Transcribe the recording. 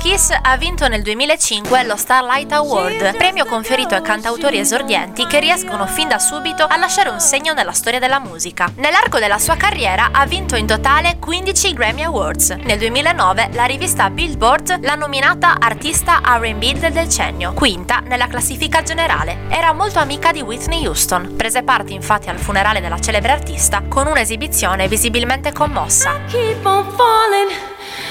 Kiss ha vinto nel 2005 lo Starlight Award, premio conferito ai cantautori esordienti che riescono fin da subito a lasciare un segno nella storia della musica. Nell'arco della sua carriera ha vinto in totale 15 Grammy Awards. Nel 2009 la rivista Billboard l'ha nominata artista R&B del decennio, quinta nella classifica generale. Era molto amica di Whitney Houston, prese parte infatti al funerale della celebre artista con un'esibizione visibilmente commossa. Keep on falling.